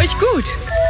euch gut.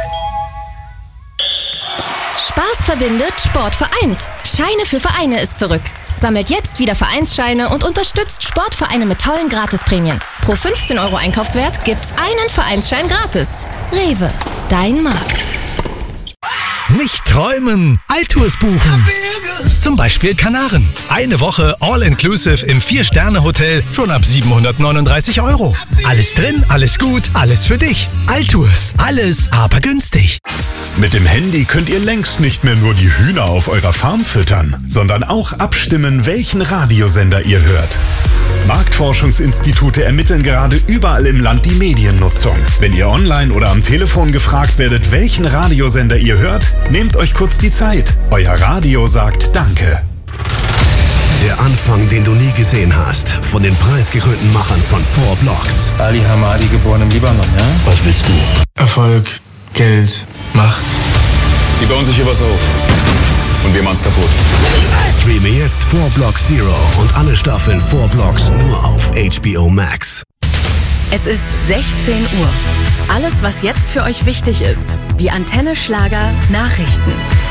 Spaß verbindet, Sport vereint. Scheine für Vereine ist zurück. Sammelt jetzt wieder Vereinsscheine und unterstützt Sportvereine mit tollen Gratisprämien. Pro 15 € Einkaufswert gibt's einen Vereinsschein gratis. Rewe, dein Markt. Nicht träumen, Altours buchen. Zum Beispiel Kanaren. Eine Woche All-Inclusive im 4-Sterne-Hotel schon ab 739 €. Alles drin, alles gut, alles für dich. Altours, alles aber günstig. Mit dem Handy könnt ihr längst nicht mehr nur die Hühner auf eurer Farm füttern, sondern auch abstimmen, welchen Radiosender ihr hört. Marktforschungsinstitute ermitteln gerade überall im Land die Mediennutzung. Wenn ihr online oder am Telefon gefragt werdet, welchen Radiosender ihr hört, nehmt euch kurz die Zeit. Euer Radio sagt Danke. Der Anfang, den du nie gesehen hast, von den preisgekrönten Machern von 4 Blocks. Ali Hamadi, geboren im Libanon, ja? Was willst du? Erfolg, Geld, Macht. Die bauen sich hier was auf. Und wir machen's kaputt. Streame jetzt 4 Blocks Zero und alle Staffeln 4 Blocks nur auf HBO Max. Es ist 16 Uhr. Alles, was jetzt für euch wichtig ist. Die Antenne Schlager Nachrichten.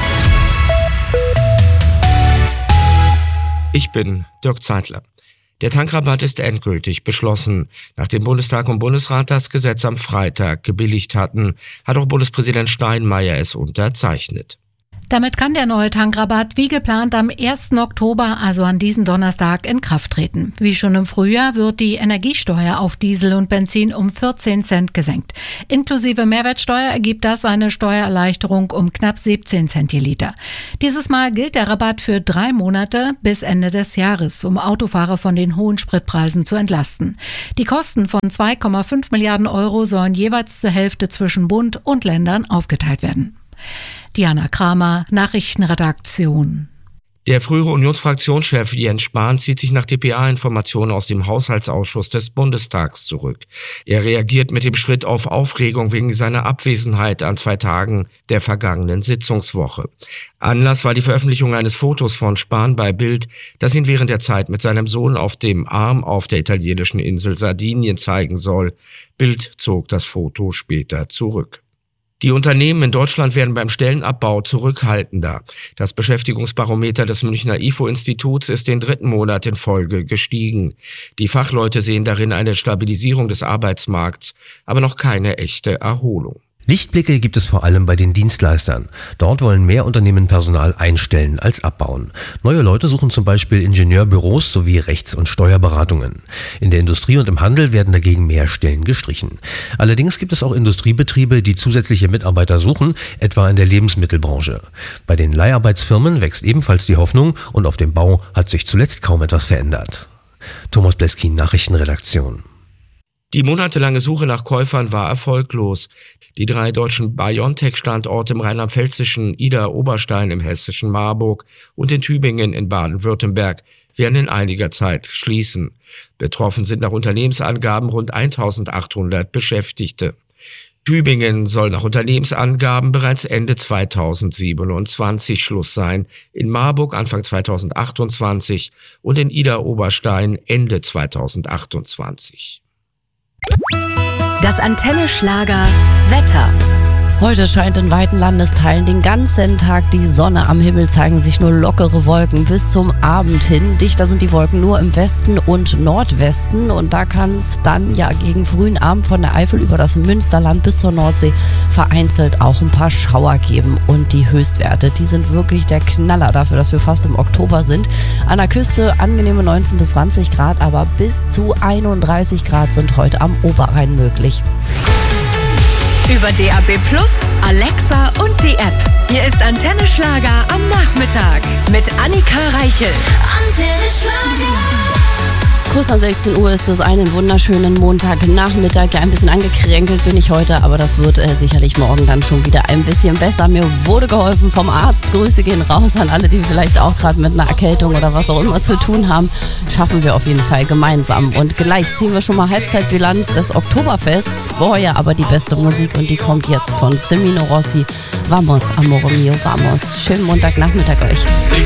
Ich bin Dirk Zeitler. Der Tankrabatt ist endgültig beschlossen. Nachdem Bundestag und Bundesrat das Gesetz am Freitag gebilligt hatten, hat auch Bundespräsident Steinmeier es unterzeichnet. Damit kann der neue Tankrabatt wie geplant am 1. Oktober, also an diesem Donnerstag, in Kraft treten. Wie schon im Frühjahr wird die Energiesteuer auf Diesel und Benzin um 14 Cent gesenkt. Inklusive Mehrwertsteuer ergibt das eine Steuererleichterung um knapp 17 Cent je Liter. Dieses Mal gilt der Rabatt für 3 Monate bis Ende des Jahres, um Autofahrer von den hohen Spritpreisen zu entlasten. Die Kosten von 2,5 Milliarden € sollen jeweils zur Hälfte zwischen Bund und Ländern aufgeteilt werden. Diana Kramer, Nachrichtenredaktion. Der frühere Unionsfraktionschef Jens Spahn zieht sich nach dpa-Informationen aus dem Haushaltsausschuss des Bundestags zurück. Er reagiert mit dem Schritt auf Aufregung wegen seiner Abwesenheit an 2 Tagen der vergangenen Sitzungswoche. Anlass war die Veröffentlichung eines Fotos von Spahn bei Bild, das ihn während der Zeit mit seinem Sohn auf dem Arm auf der italienischen Insel Sardinien zeigen soll. Bild zog das Foto später zurück. Die Unternehmen in Deutschland werden beim Stellenabbau zurückhaltender. Das Beschäftigungsbarometer des Münchner IFO-Instituts ist den 3. Monat in Folge gestiegen. Die Fachleute sehen darin eine Stabilisierung des Arbeitsmarkts, aber noch keine echte Erholung. Lichtblicke gibt es vor allem bei den Dienstleistern. Dort wollen mehr Unternehmen Personal einstellen als abbauen. Neue Leute suchen zum Beispiel Ingenieurbüros sowie Rechts- und Steuerberatungen. In der Industrie und im Handel werden dagegen mehr Stellen gestrichen. Allerdings gibt es auch Industriebetriebe, die zusätzliche Mitarbeiter suchen, etwa in der Lebensmittelbranche. Bei den Leiharbeitsfirmen wächst ebenfalls die Hoffnung und auf dem Bau hat sich zuletzt kaum etwas verändert. Thomas Bleskin, Nachrichtenredaktion. Die monatelange Suche nach Käufern war erfolglos. Die 3 deutschen BioNTech-Standorte im rheinland-pfälzischen Idar-Oberstein, im hessischen Marburg und in Tübingen in Baden-Württemberg werden in einiger Zeit schließen. Betroffen sind nach Unternehmensangaben rund 1800 Beschäftigte. Tübingen soll nach Unternehmensangaben bereits Ende 2027 Schluss sein, in Marburg Anfang 2028 und in Idar-Oberstein Ende 2028. Das Antenne Schlager Wetter. Heute scheint in weiten Landesteilen den ganzen Tag die Sonne. Am Himmel zeigen sich nur lockere Wolken bis zum Abend hin. Dichter sind die Wolken nur im Westen und Nordwesten. Und da kann es dann ja gegen frühen Abend von der Eifel über das Münsterland bis zur Nordsee vereinzelt auch ein paar Schauer geben. Und die Höchstwerte, die sind wirklich der Knaller dafür, dass wir fast im Oktober sind. An der Küste angenehme 19 bis 20 Grad, aber bis zu 31 Grad sind heute am Oberrhein möglich. Über DAB+, Alexa und die App. Hier ist Antenne Schlager am Nachmittag mit Annika Reichel. Antenne Schlager. Kurz nach 16 Uhr ist es, einen wunderschönen Montagnachmittag. Ja, ein bisschen angekränkelt bin ich heute, aber das wird sicherlich morgen dann schon wieder ein bisschen besser. Mir wurde geholfen vom Arzt. Grüße gehen raus an alle, die vielleicht auch gerade mit einer Erkältung oder was auch immer zu tun haben. Schaffen wir auf jeden Fall gemeinsam. Und gleich ziehen wir schon mal Halbzeitbilanz des Oktoberfests. Vorher aber die beste Musik und die kommt jetzt von Semino Rossi. Vamos, amore mio, vamos. Schönen Montagnachmittag euch.